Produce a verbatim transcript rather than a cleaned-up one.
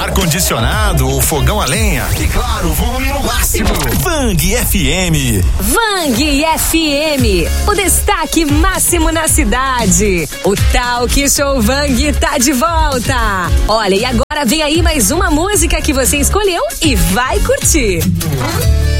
ar-condicionado ou fogão a lenha. E claro, volume no máximo. Vang F M. Vang F M, o destaque máximo na cidade. O Talk Show Vang tá de volta. Olha, e agora vem aí mais uma música que você escolheu e vai curtir.